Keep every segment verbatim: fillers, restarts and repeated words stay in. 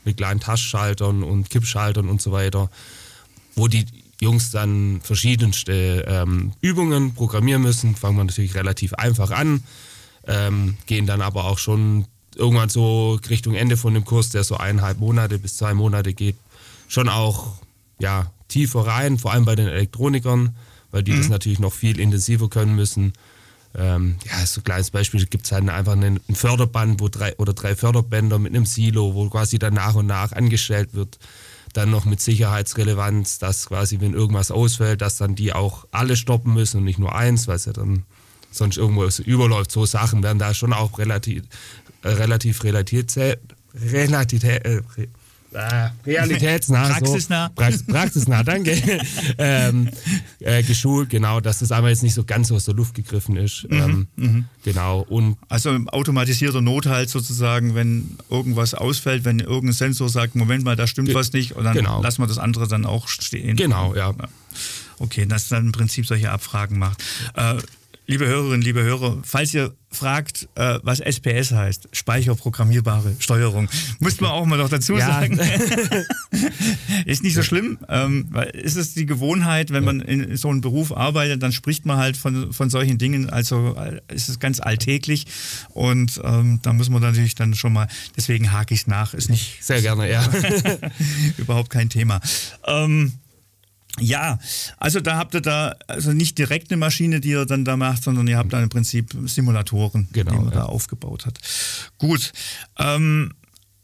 mit kleinen Tastschaltern und Kippschaltern und so weiter, wo die Jungs dann verschiedenste ähm, Übungen programmieren müssen. Fangen wir natürlich relativ einfach an, ähm, gehen dann aber auch schon irgendwann so Richtung Ende von dem Kurs, der so eineinhalb Monate bis zwei Monate geht, schon auch ja, tiefer rein, vor allem bei den Elektronikern, weil die mhm. das natürlich noch viel intensiver können müssen. Ähm, ja, so ein kleines Beispiel, gibt es halt einfach einen, ein Förderband wo drei, oder drei Förderbänder mit einem Silo, wo quasi dann nach und nach angestellt wird. Dann noch mit Sicherheitsrelevanz, dass quasi, wenn irgendwas ausfällt, dass dann die auch alle stoppen müssen und nicht nur eins, weil es ja dann sonst irgendwo überläuft. So Sachen werden da schon auch relativ, äh, relativ relatiert, relativ, äh, äh, realitätsnah, praxisnah, so, prax, praxisnah, danke, ähm, äh, geschult, genau, dass das einmal jetzt nicht so ganz aus der Luft gegriffen ist. Mhm, ähm, mhm. Genau. Und also automatisierter Nothalt sozusagen, wenn irgendwas ausfällt, wenn irgendein Sensor sagt, Moment mal, da stimmt ge- was nicht, und dann genau. lassen wir das andere dann auch stehen. Genau, ja. Okay, dass dann im Prinzip solche Abfragen macht. Äh, Liebe Hörerinnen, liebe Hörer, falls ihr fragt, äh, was S P S heißt, Speicherprogrammierbare Steuerung, muss man auch mal noch dazu ja. sagen. Ist nicht so schlimm, ähm, weil ist es die Gewohnheit, wenn man in so einem Beruf arbeitet, dann spricht man halt von, von solchen Dingen, also äh, ist es ganz alltäglich und ähm, da muss man natürlich dann schon mal, deswegen hake ich es nach, ist nicht... Sehr gerne, ja. Überhaupt kein Thema. Ähm, Ja, also da habt ihr da also nicht direkt eine Maschine, die ihr dann da macht, sondern ihr habt da im Prinzip Simulatoren, genau, die man ja. da aufgebaut hat. Gut. Ähm,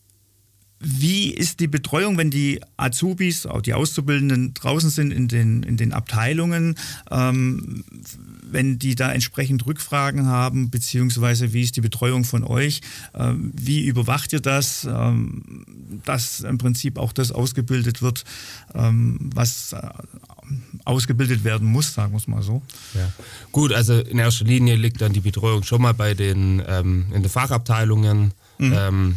wie ist die Betreuung, wenn die Azubis, auch die Auszubildenden draußen sind in den, in den Abteilungen, ähm, wenn die da entsprechend Rückfragen haben, beziehungsweise wie ist die Betreuung von euch? Ähm, wie überwacht ihr das, ähm, dass im Prinzip auch das ausgebildet wird, ähm, was äh, ausgebildet werden muss, sagen wir es mal so? Ja. Gut, also in erster Linie liegt dann die Betreuung schon mal bei den ähm, in den Fachabteilungen. Mhm. Ähm,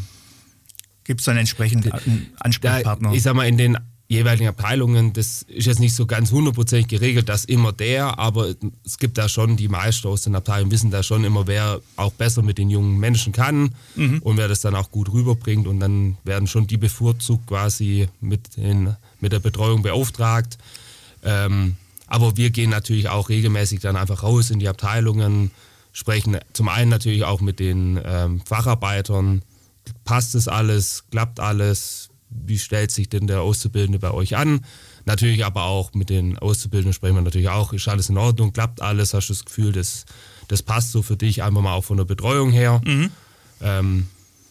Gibt es dann entsprechend einen Ansprechpartner? Da, ich sag mal, in den jeweiligen Abteilungen, das ist jetzt nicht so ganz hundertprozentig geregelt, dass immer der, aber es gibt da schon, die Meister aus den Abteilungen wissen da schon immer, wer auch besser mit den jungen Menschen kann mhm. und wer das dann auch gut rüberbringt und dann werden schon die bevorzugt quasi mit, den, mit der Betreuung beauftragt. Ähm, aber wir gehen natürlich auch regelmäßig dann einfach raus in die Abteilungen, sprechen zum einen natürlich auch mit den ähm, Facharbeitern. Passt es alles? Klappt alles? Wie stellt sich denn der Auszubildende bei euch an? Natürlich aber auch mit den Auszubildenden sprechen wir natürlich auch, ist alles in Ordnung? Klappt alles? Hast du das Gefühl, das, das passt so für dich einfach mal auch von der Betreuung her? Mhm. Ähm,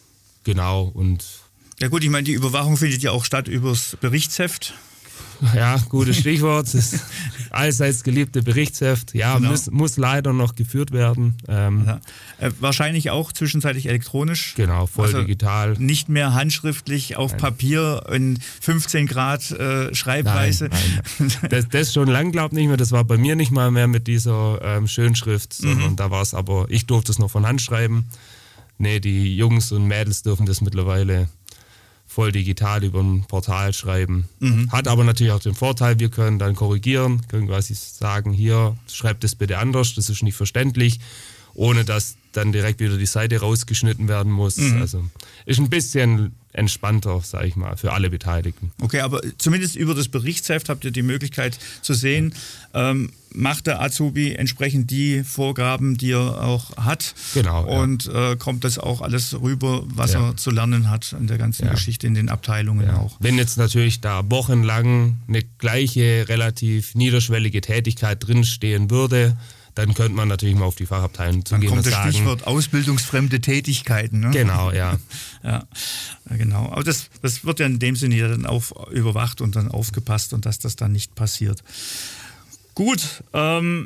genau. Und ja gut, ich meine, die Überwachung findet ja auch statt übers Berichtsheft. Ja, gutes Stichwort. Das allseits geliebte Berichtsheft. Ja, genau. muss, muss leider noch geführt werden. Ähm, ja. äh, wahrscheinlich auch zwischenzeitlich elektronisch. Genau, voll also digital. Nicht mehr handschriftlich auf nein. Papier in fünfzehn Grad äh, Schreibweise. Nein, nein. Das, das schon lang, glaube ich, nicht mehr. Das war bei mir nicht mal mehr mit dieser ähm, Schönschrift, sondern mhm. da war es aber, ich durfte es noch von Hand schreiben. Nee, die Jungs und Mädels dürfen das mittlerweile voll digital über ein Portal schreiben. Mhm. Hat aber natürlich auch den Vorteil, wir können dann korrigieren, können quasi sagen, hier, schreibt das bitte anders, das ist nicht verständlich, ohne dass dann direkt wieder die Seite rausgeschnitten werden muss. Mhm. Also ist ein bisschen entspannter, sage ich mal, für alle Beteiligten. Okay, aber zumindest über das Berichtsheft habt ihr die Möglichkeit zu sehen, ähm, macht der Azubi entsprechend die Vorgaben, die er auch hat. Genau. Und ja. äh, kommt das auch alles rüber, was ja. er zu lernen hat in der ganzen ja. Geschichte, in den Abteilungen ja. auch. Wenn jetzt natürlich da wochenlang eine gleiche, relativ niederschwellige Tätigkeit drinstehen würde, dann könnte man natürlich mal auf die Fachabteilung zugehen und sagen. Dann kommt das Stichwort ausbildungsfremde Tätigkeiten. Ne? Genau, ja. ja. Ja, genau. Aber das, das wird ja in dem Sinne ja dann auch überwacht und dann aufgepasst und dass das dann nicht passiert. Gut, ähm,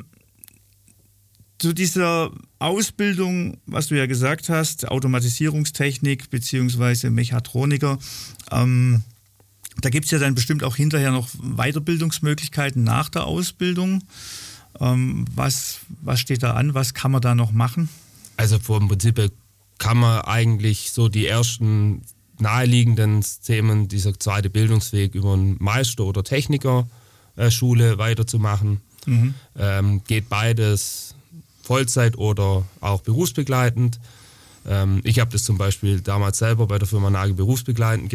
zu dieser Ausbildung, was du ja gesagt hast, Automatisierungstechnik bzw. Mechatroniker, ähm, da gibt es ja dann bestimmt auch hinterher noch Weiterbildungsmöglichkeiten nach der Ausbildung. Ähm, was, was steht da an? Was kann man da noch machen? Also vom Prinzip kann man eigentlich so die ersten naheliegenden Themen, dieser zweite Bildungsweg über einen Meister- oder Technikerschule weiterzumachen. Mhm. Ähm, geht beides Vollzeit oder auch berufsbegleitend. Ähm, ich habe das zum Beispiel damals selber bei der Firma Nagel berufsbegleitend